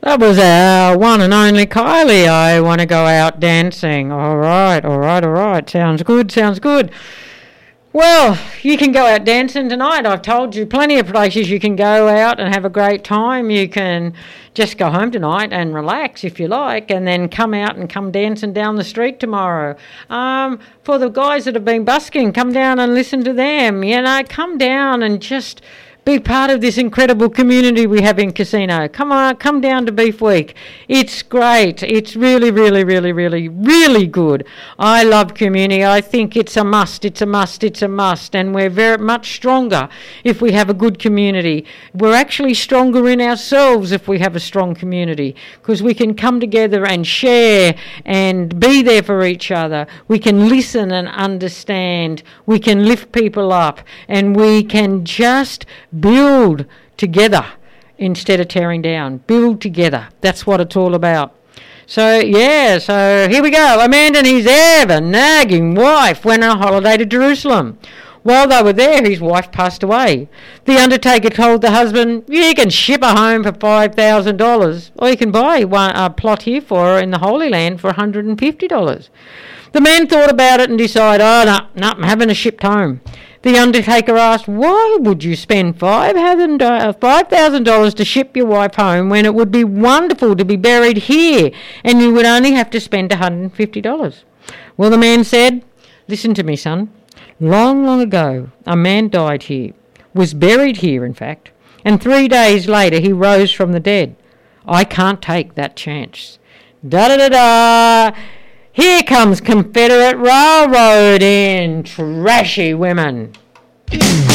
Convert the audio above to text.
That was our one and only Kylie. I want to go out dancing. All right. Sounds good. Well, you can go out dancing tonight. I've told you plenty of places you can go out and have a great time. You can just go home tonight and relax if you like, and then come out and come dancing down the street tomorrow. For the guys that have been busking, come down and listen to them. Come down and just be part of this incredible community we have in Casino. Come down to Beef Week. It's great. It's really, really, really, really, really good. I love community. I think it's a must. And we're very much stronger if we have a good community. We're actually stronger in ourselves if we have a strong community, because we can come together and share and be there for each other. We can listen and understand. We can lift people up, and we can just build together instead of tearing down. Build together. That's what it's all about. So here we go. Amanda and his ever nagging wife went on a holiday to Jerusalem. While they were there, his wife passed away. The undertaker told the husband, you can ship her home for $5,000, or you can buy a plot here for her in the Holy Land for $150. The man thought about it and decided, no, I'm having her shipped home. The undertaker asked, why would you spend $5,000 to ship your wife home when it would be wonderful to be buried here and you would only have to spend $150? Well, the man said, listen to me, son. Long, long ago, a man died here, was buried here, in fact, and 3 days later he rose from the dead. I can't take that chance. Da-da-da-da! Here comes Confederate Railroad in Trashy Women.